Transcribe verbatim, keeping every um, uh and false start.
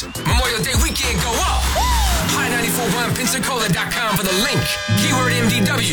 Memorial Day weekend go up. High nine four one Pensacola dot com for the link. Keyword M D W.